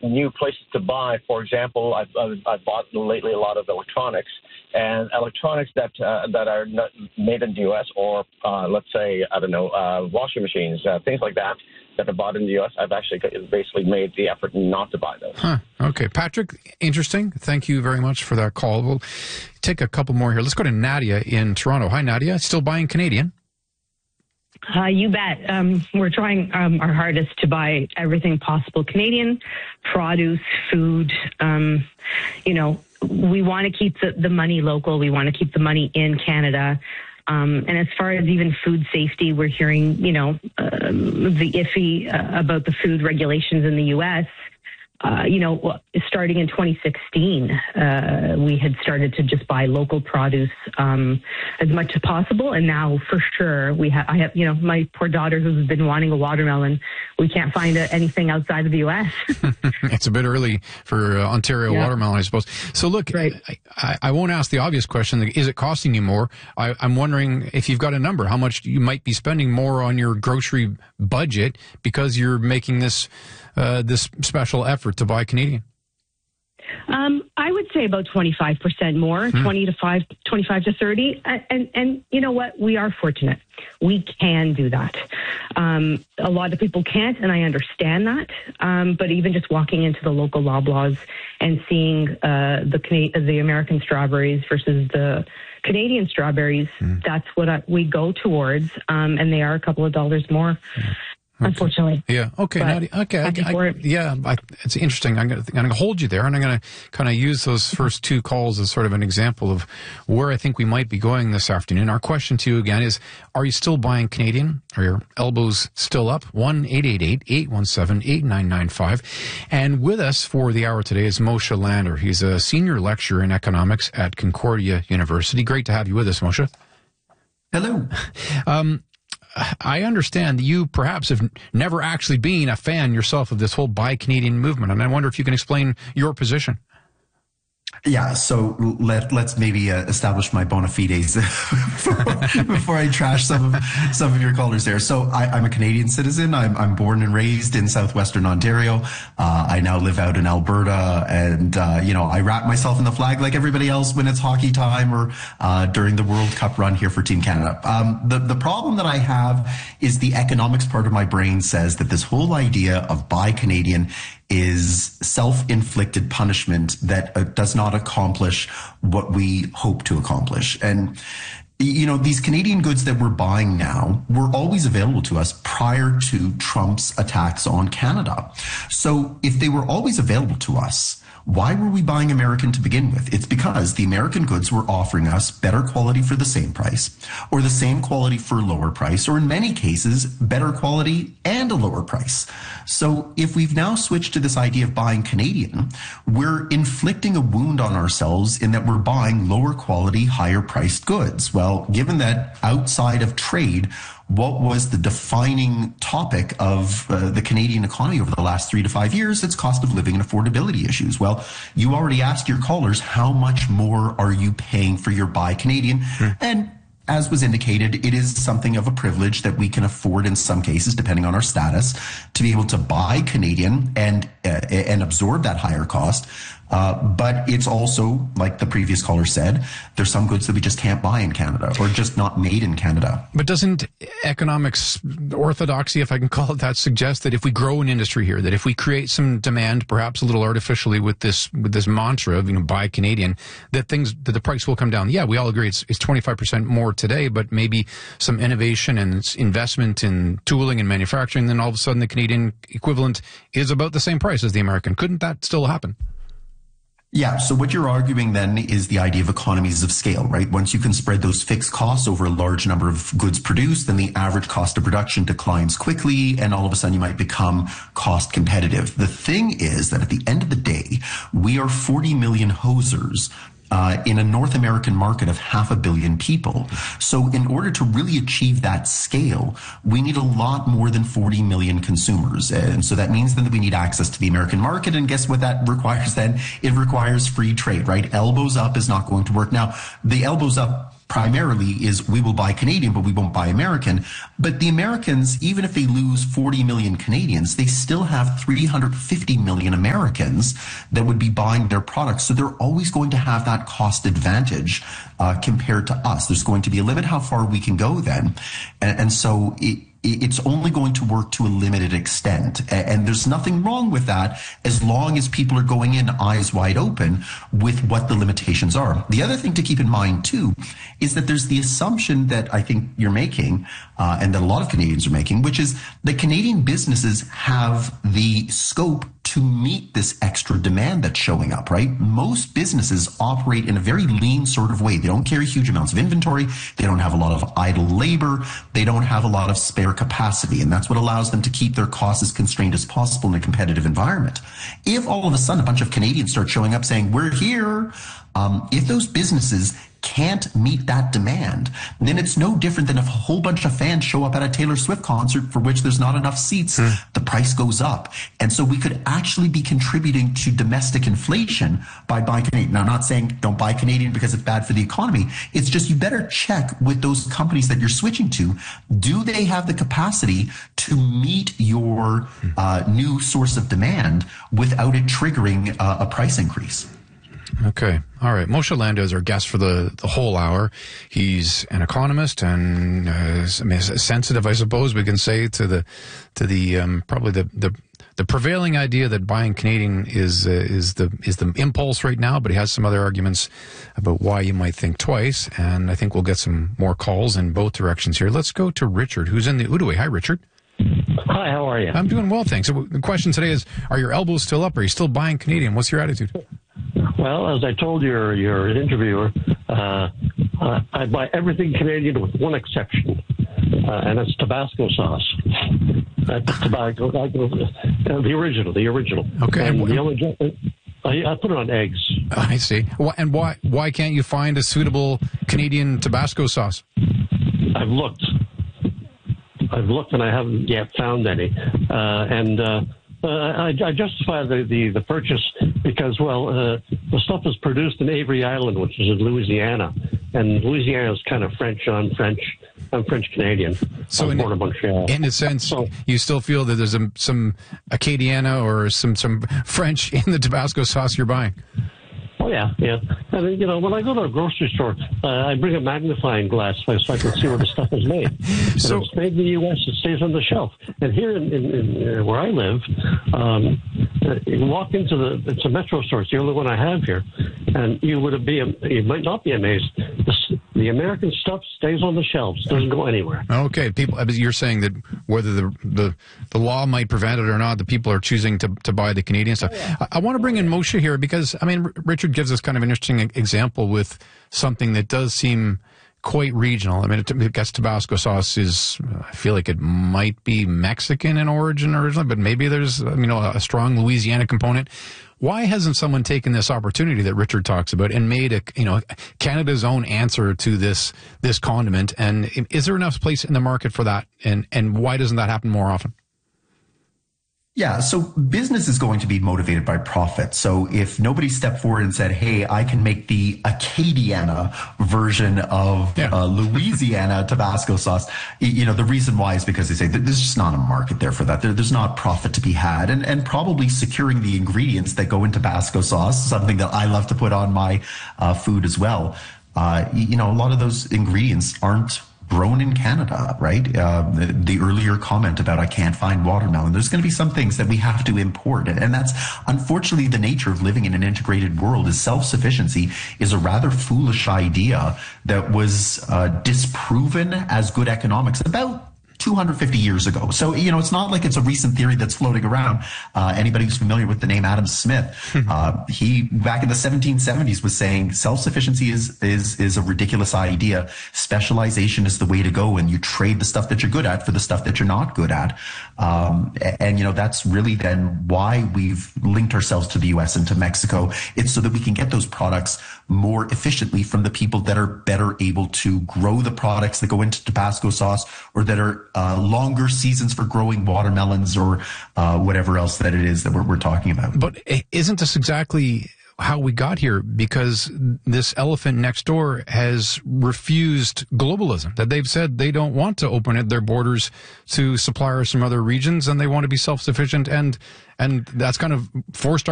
new places to buy. For example, I've bought lately a lot of electronics, and electronics that are not made in the U.S. or let's say, I don't know, washing machines, things like that I bought in the U.S. I've actually basically made the effort not to buy those. Huh. Okay. Patrick, interesting. Thank you very much for that call. We'll take a couple more here. Let's go to Nadia in Toronto. Hi, Nadia. Still buying Canadian? You bet. We're trying our hardest to buy everything possible Canadian, produce, food. We want to keep the money local. We want to keep the money in Canada. And as far as even food safety, we're hearing, the iffy about the food regulations in the U.S. Starting in 2016, we had started to just buy local produce as much as possible. And now, for sure, I have, my poor daughter who's been wanting a watermelon. We can't find anything outside of the U.S. It's a bit early for Ontario watermelon, I suppose. So, look, right. I won't ask the obvious question. Is it costing you more? I'm wondering if you've got a number, how much you might be spending more on your grocery budget because you're making this special effort to buy Canadian? I would say about 25% more, 25 to 30. And you know what? We are fortunate. We can do that. A lot of people can't, and I understand that. But even just walking into the local Loblaws and seeing the American strawberries versus the Canadian strawberries, that's what we go towards. And they are a couple of dollars more. Unfortunately. Yeah. Okay. Nadia, okay. It's interesting. I'm going to hold you there, and I'm going to kind of use those first two calls as sort of an example of where I think we might be going this afternoon. Our question to you again is: are you still buying Canadian? Are your elbows still up? 1-888-817-8995. And with us for the hour today is Moshe Lander. He's a senior lecturer in economics at Concordia University. Great to have you with us, Moshe. Hello. I understand that you perhaps have never actually been a fan yourself of this whole Buy Canadian movement, and I wonder if you can explain your position. Yeah, so let's maybe establish my bona fides before I trash some of your callers there. So I'm a Canadian citizen. I'm born and raised in southwestern Ontario. I now live out in Alberta, and I wrap myself in the flag like everybody else when it's hockey time or during the World Cup run here for Team Canada. The problem that I have is the economics part of my brain says that this whole idea of Buy Canadian is self-inflicted punishment that does not accomplish what we hope to accomplish. And, these Canadian goods that we're buying now were always available to us prior to Trump's attacks on Canada. So if they were always available to us, why were we buying American to begin with? It's because the American goods were offering us better quality for the same price, or the same quality for a lower price, or in many cases, better quality and a lower price. So if we've now switched to this idea of buying Canadian, we're inflicting a wound on ourselves in that we're buying lower quality, higher priced goods. Well, given that outside of trade, what was the defining topic of the Canadian economy over the last 3 to 5 years? It's cost of living and affordability issues. Well, you already asked your callers, how much more are you paying for your Buy Canadian? And as was indicated, it is something of a privilege that we can afford in some cases, depending on our status, to be able to buy Canadian and absorb that higher cost. But it's also, like the previous caller said, there's some goods that we just can't buy in Canada or just not made in Canada. But doesn't economics orthodoxy, if I can call it that, suggest that if we grow an industry here, that if we create some demand, perhaps a little artificially with this mantra of, buy Canadian, that the price will come down? Yeah, we all agree it's 25% more today, but maybe some innovation and investment in tooling and manufacturing, then all of a sudden the Canadian equivalent is about the same price as the American. Couldn't that still happen? Yeah, so what you're arguing then is the idea of economies of scale, right? Once you can spread those fixed costs over a large number of goods produced, then the average cost of production declines quickly, and all of a sudden you might become cost competitive. The thing is that at the end of the day, we are 40 million hosers in a North American market of 500 million people. So in order to really achieve that scale, we need a lot more than 40 million consumers. And so that means then that we need access to the American market. And guess what that requires then? It requires free trade, right? Elbows up is not going to work. Now, the elbows up primarily is we will buy Canadian, but we won't buy American. But the Americans, even if they lose 40 million Canadians, they still have 350 million Americans that would be buying their products. So they're always going to have that cost advantage compared to us. There's going to be a limit how far we can go then. And so it's only going to work to a limited extent. And there's nothing wrong with that as long as people are going in eyes wide open with what the limitations are. The other thing to keep in mind, too, is that there's the assumption that I think you're making, and that a lot of Canadians are making, which is that Canadian businesses have the scope to meet this extra demand that's showing up, right? Most businesses operate in a very lean sort of way. They don't carry huge amounts of inventory. They don't have a lot of idle labor. They don't have a lot of spare capacity. And that's what allows them to keep their costs as constrained as possible in a competitive environment. If all of a sudden a bunch of Canadians start showing up saying, we're here, if those businesses can't meet that demand, then it's no different than if a whole bunch of fans show up at a Taylor Swift concert for which there's not enough seats, the price goes up. And so we could actually be contributing to domestic inflation by buying Canadian. Now, I'm not saying don't buy Canadian because it's bad for the economy. It's just you better check with those companies that you're switching to. Do they have the capacity to meet your new source of demand without it triggering a price increase? Okay. All right. Moshe Landa is our guest for the whole hour. He's an economist and sensitive, I suppose we can say, to the probably the prevailing idea that buying Canadian is the impulse right now. But he has some other arguments about why you might think twice. And I think we'll get some more calls in both directions here. Let's go to Richard, who's in the Outaouais. Hi, Richard. Hi, how are you? I'm doing well, thanks. So the question today is, are your elbows still up? Are you still buying Canadian? What's your attitude? Well, as I told your interviewer, I buy everything Canadian with one exception, and that's Tabasco sauce. That's Tabasco, the original. Okay. And I put it on eggs. I see. And why can't you find a suitable Canadian Tabasco sauce? I've looked and I haven't yet found any. I justify the purchase because, the stuff is produced in Avery Island, which is in Louisiana, and Louisiana is kind of French. I'm French Canadian. So born in Montreal. In a sense, you still feel that there's some Acadiana or some French in the Tabasco sauce you're buying. Oh, yeah. And, when I go to a grocery store, I bring a magnifying glass so I can see where the stuff is made. So, if it's made in the U.S., it stays on the shelf. And here in where I live, you walk into it's a Metro store. It's the only one I have here. And you might not be amazed. The American stuff stays on the shelves, doesn't go anywhere. Okay. You're saying that whether the law might prevent it or not, the people are choosing to buy the Canadian stuff. Yeah. I want to bring in Moshe here because, Richard gives us kind of an interesting example with something that does seem quite regional. I guess Tabasco sauce I feel like it might be Mexican in origin originally, but maybe there's, a strong Louisiana component. Why hasn't someone taken this opportunity that Richard talks about and made Canada's own answer to this condiment? And is there enough place in the market for that? And why doesn't that happen more often? Yeah, so business is going to be motivated by profit. So if nobody stepped forward and said, hey, I can make the Acadiana version of Louisiana Tabasco sauce, the reason why is because they say that there's just not a market there for that. There's not profit to be had. And probably securing the ingredients that go in Tabasco sauce, something that I love to put on my food as well. A lot of those ingredients aren't grown in Canada, right? The earlier comment about I can't find watermelon, there's going to be some things that we have to import. And that's unfortunately the nature of living in an integrated world. Is self-sufficiency is a rather foolish idea that was disproven as good economics about 250 years ago. So, it's not like it's a recent theory that's floating around. Anybody who's familiar with the name Adam Smith, he back in the 1770s was saying self-sufficiency is a ridiculous idea. Specialization is the way to go, and you trade the stuff that you're good at for the stuff that you're not good at. And that's really then why we've linked ourselves to the US and to Mexico. It's so that we can get those products more efficiently from the people that are better able to grow the products that go into Tabasco sauce, or that are longer seasons for growing watermelons, or whatever else that it is that we're talking about. But isn't this exactly how we got here, because this elephant next door has refused globalism, that they've said they don't want to open their borders to suppliers from other regions, and they want to be self-sufficient, and that's kind of forced our